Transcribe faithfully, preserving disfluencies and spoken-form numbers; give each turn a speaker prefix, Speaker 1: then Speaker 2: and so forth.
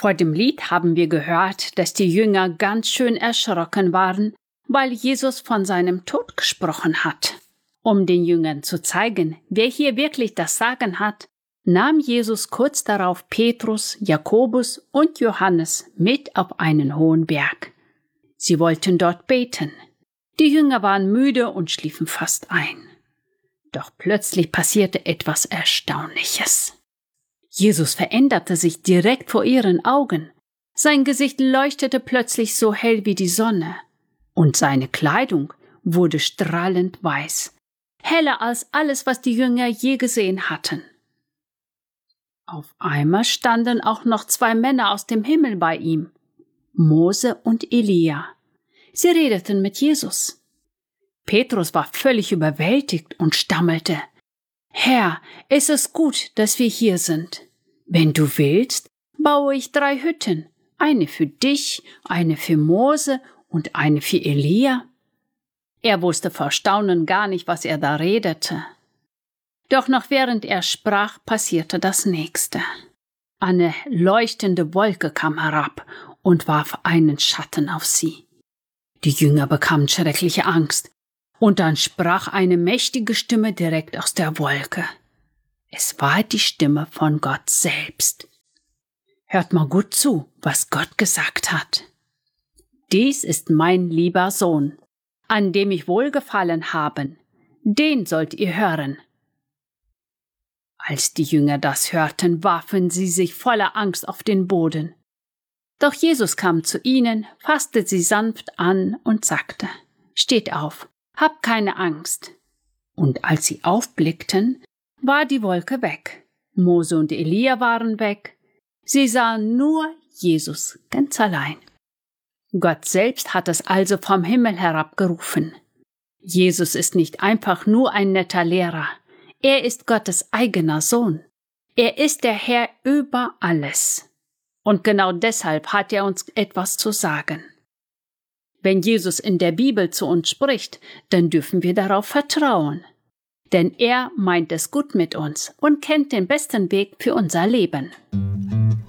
Speaker 1: Vor dem Lied haben wir gehört, dass die Jünger ganz schön erschrocken waren, weil Jesus von seinem Tod gesprochen hat. Um den Jüngern zu zeigen, wer hier wirklich das Sagen hat, nahm Jesus kurz darauf Petrus, Jakobus und Johannes mit auf einen hohen Berg. Sie wollten dort beten. Die Jünger waren müde und schliefen fast ein. Doch plötzlich passierte etwas Erstaunliches. Jesus veränderte sich direkt vor ihren Augen. Sein Gesicht leuchtete plötzlich so hell wie die Sonne. Und seine Kleidung wurde strahlend weiß, heller als alles, was die Jünger je gesehen hatten. Auf einmal standen auch noch zwei Männer aus dem Himmel bei ihm, Mose und Elia. Sie redeten mit Jesus. Petrus war völlig überwältigt und stammelte: Herr, es ist gut, dass wir hier sind. Wenn du willst, baue ich drei Hütten, eine für dich, eine für Mose und eine für Elia. Er wusste vor Staunen gar nicht, was er da redete. Doch noch während er sprach, passierte das Nächste. Eine leuchtende Wolke kam herab und warf einen Schatten auf sie. Die Jünger bekamen schreckliche Angst, und dann sprach eine mächtige Stimme direkt aus der Wolke. Es war die Stimme von Gott selbst. Hört mal gut zu, was Gott gesagt hat. Dies ist mein lieber Sohn, an dem ich wohlgefallen habe, den sollt ihr hören. Als die Jünger das hörten, warfen sie sich voller Angst auf den Boden. Doch Jesus kam zu ihnen, fasste sie sanft an und sagte: Steht auf, habt keine Angst. Und als sie aufblickten, war die Wolke weg. Mose und Elia waren weg. Sie sahen nur Jesus ganz allein. Gott selbst hat es also vom Himmel herabgerufen. Jesus ist nicht einfach nur ein netter Lehrer. Er ist Gottes eigener Sohn. Er ist der Herr über alles. Und genau deshalb hat er uns etwas zu sagen. Wenn Jesus in der Bibel zu uns spricht, dann dürfen wir darauf vertrauen. Denn er meint es gut mit uns und kennt den besten Weg für unser Leben.